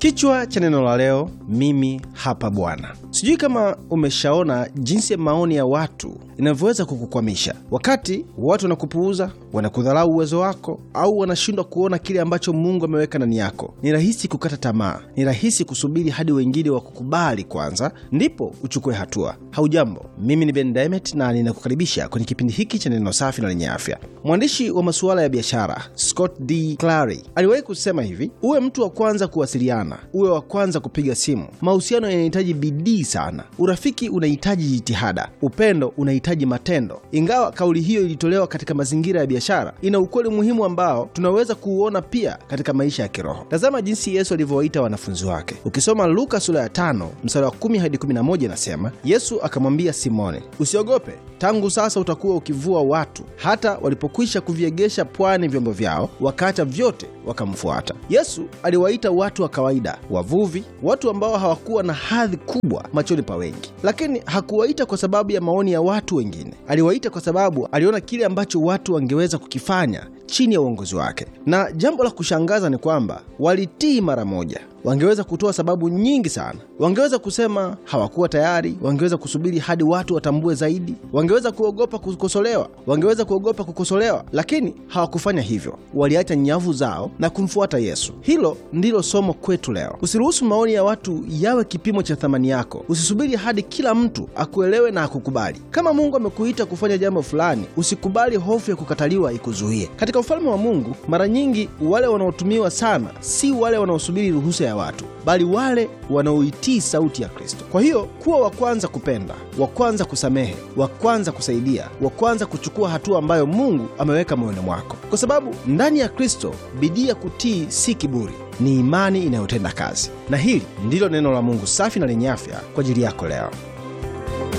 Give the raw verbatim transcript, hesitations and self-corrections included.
Kichwa cha neno la leo, mimi hapa Bwana. Sijui kama umeshaona jinsi maoni ya watu inavyoweza kukukwamisha. Wakati watu wanakupuuza, wanakudharau uwezo wako, au wanashindwa kuona kile ambacho Mungu ameweka ndani yako, ni rahisi kukata tamaa. Ni rahisi kusubiri hadi wengine wakukubali kwanza ndipo uchukue hatua. Haujambo, mimi ni Ben Demet na ninakukaribisha kwenye kipindi hiki cha neno safi na lenye afya. Mwandishi wa masuala ya biashara Scott D. Clary aliwahi kusema hivi: uwe mtu wa kwanza kuwasiliana, uwe wa kwanza kupiga simu. Mahusiano yanahitaji bidii sana. Urafiki unahitaji jitihada. Upendo unahitaji matendo. Ingawa kauli hiyo ilitolewa katika mazingira ya biashara, ina ukweli muhimu ambao tunaweza kuuona pia katika maisha ya kiroho. Tazama jinsi Yesu alivyowaita wanafunzi wake. Ukisoma Luka sura ya tano mstari wa kumi hadi kumi na moja, inasema, Yesu akamwambia Simoni, usiogope, tangu sasa utakuwa ukivua watu. Hata walipokwisha kuviegesha pwani vyombo vyao, wakaacha vyote wakamfuata. Yesu aliwaita watu wa kawaida, wavuvi, watu ambao hawakuwa na hadhi kubwa machoni pa wengi. Lakini hakuwaita kwa sababu ya maoni ya watu wengine. Aliwaita kwa sababu aliona kile ambacho watu wangeweza kukifanya chini ya uongozi wake. Na jambo la kushangaza ni kwamba walitii mara moja. Wangeweza kutoa sababu nyingi sana. Wangeweza kusema hawakuwa tayari, wangeweza kusubiri hadi watu watambue zaidi, wangeweza kuogopa kukosolewa, wangeweza kuogopa kukosolewa, lakini hawakufanya hivyo. Waliacha nyavu zao na kumfuata Yesu. Hilo ndilo somo kwetu leo. Usiruhusu maoni ya watu yawe kipimo cha thamani yako. Usisubiri hadi kila mtu akuelewe na akukubali. Kama Mungu amekuita kufanya jambo fulani, usikubali hofu ya kukataliwa ikuzuie. Katika ufalme wa Mungu, mara nyingi wale wanaotumiwa sana si wale wanaosubiri ruhusa ya watu, bali wale wanaoitii sauti ya Kristo. Kwa hiyo, kuwa wa kwanza kupenda, wa kwanza kusamehe, wa kwanza kusaidia, wa kwanza kuchukua hatua ambayo Mungu ameweka moyoni mwako. Kwa sababu ndani ya Kristo, bidii ya kutii si kiburi, ni imani inayotenda kazi. Na hili ndilo neno la Mungu safi na lenye afya kwa ajili yako leo.